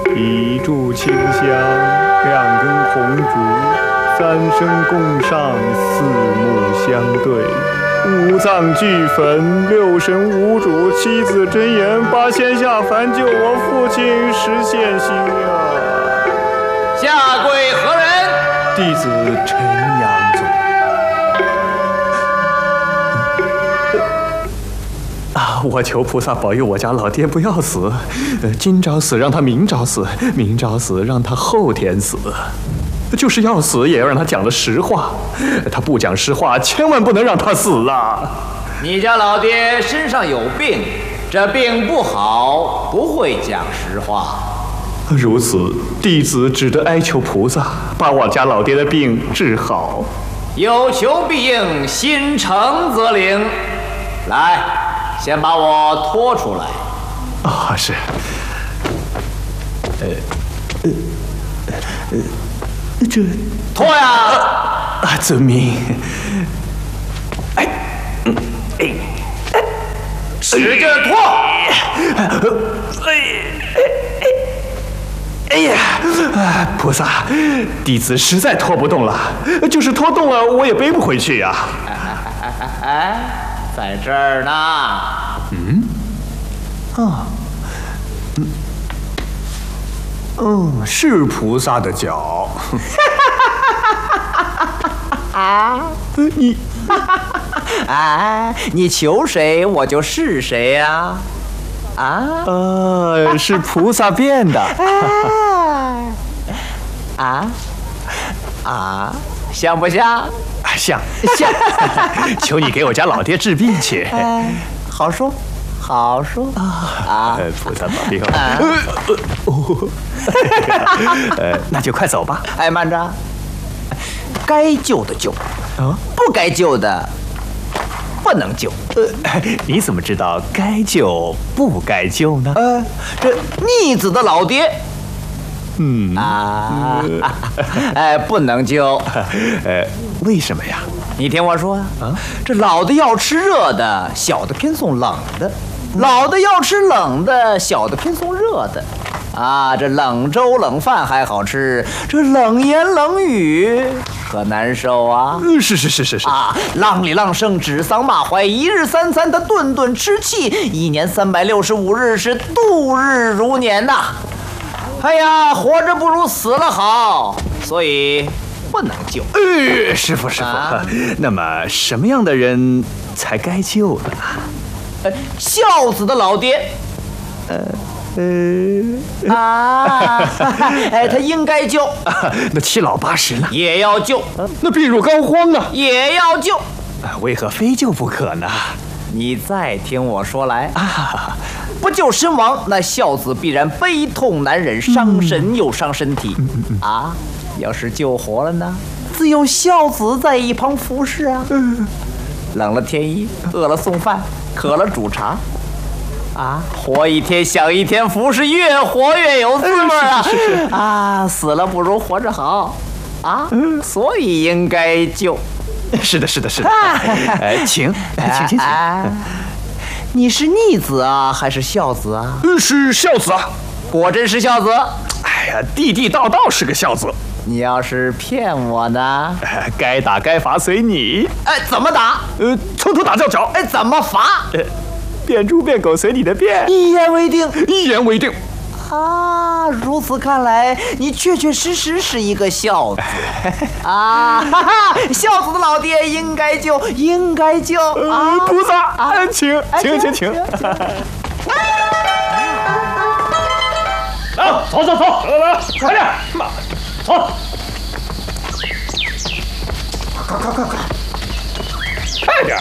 一炷清香，2根红烛，3声共上，4目相对。5脏俱焚，6神无主，7子真言，8仙下凡救我父亲，实现心愿。 下跪何人？ 弟子陈阳祖。我求菩萨保佑我家老爹不要死，今朝死让他明朝死，明朝死让他后天死，就是要死也要让他讲了实话，他不讲实话，千万不能让他死啊！ 你家老爹身上有病，这病不好，不会讲实话。 如此，弟子只得哀求菩萨，把我家老爹的病治好。 有求必应，心诚则灵。来，先把我拖出来。 啊，是。这拖呀！ 遵命。 使劲拖！ 哎呀，菩萨，弟子实在拖不动了，就是拖动了，我也背不回去呀。 在这儿呢。 是菩萨的脚。 你求谁，我就是谁呀。 是菩萨变的。 像不像？ 像。求你给我家老爹治病去。 好说。 菩萨保佑。那就快走吧。 慢着，该救的救，不该救的不能救。 你怎么知道该救不该救呢？ 这逆子的老爹，不能救。 为什么呀？ 你听我说啊，这老的要吃热的，小的偏送冷的；老的要吃冷的，小的偏送热的。这冷粥冷饭还好吃，这冷言冷语可难受啊！ 是。 浪里浪声，指桑骂槐，一日三餐他顿顿吃气，1年365日是度日如年呐。哎呀，活着不如死了好，所以不能救。 师父，那么什么样的人才该救呢？ 孝子的老爹。他应该救。 那7老8十呢？ 也要救。 那病入膏肓呢？ 也要救。 为何非救不可呢？ 你再听我说来。不救身亡，那孝子必然悲痛难忍，伤神又伤身体。要是救活了呢，自有孝子在一旁服侍啊。冷了添衣，饿了送饭，渴了煮茶。活一天想一天，服侍越活越有滋味啊！死了不如活着好所以应该救。 是的。请。 你是逆子啊，还是孝子啊？ 是孝子啊。 果真是孝子？ 地道是个孝子。 你要是骗我呢？ 该打该罚随你。 怎么打？ 从头打到脚。 怎么罚？ 变猪变狗随你的便。 一言为定。 一言为定。 如此看来，你确确实实是一个孝子孝子的老爹应该救。 菩萨，请。走，快点，走，快点！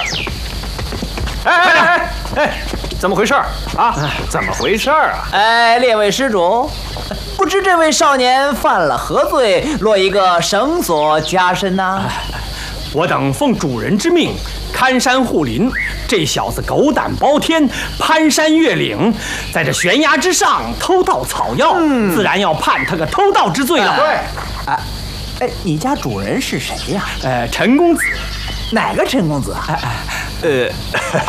怎么回事怎么回事啊？ 列位施主，不知这位少年犯了何罪，落一个绳索加身呢？ 我等奉主人之命，看山护林。这小子狗胆包天，攀山越岭，在这悬崖之上偷盗草药，自然要判他个偷盗之罪了。 对。你家主人是谁呀？ 陈公子。 哪个陈公子啊？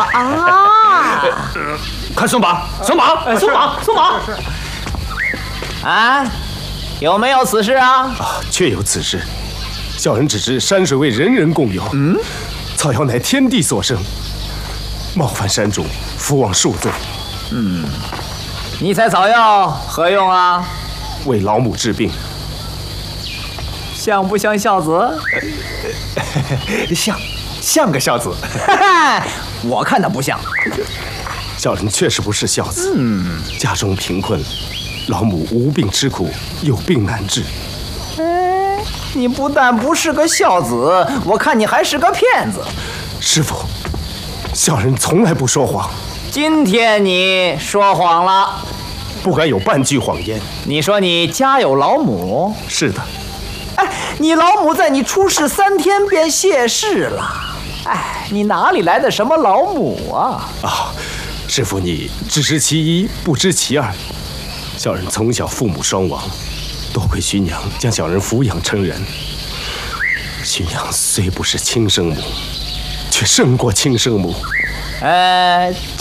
快松绑！ 啊，有没有此事啊？ 啊，确有此事。小人只知山水为人人共有，草药乃天地所生，冒犯山主，福望恕罪。 你采草药何用啊？ 为老母治病。 像不像孝子？ 像个孝子。 我看他不像。 小人确实不是孝子。家中贫困，老母无病吃苦，有病难治。 你不但不是个孝子，我看你还是个骗子。 师傅，小人从来不说谎， 今天你说谎了。 不敢有半句谎言。 你说你家有老母？ 是的。 哎，你老母在你出事3天便谢世了。哎，你哪里来的什么老母啊？ 啊，师傅你只知其一，不知其二。小人从小父母双亡，多亏徐娘将小人抚养成人。徐娘虽不是亲生母，却胜过亲生母。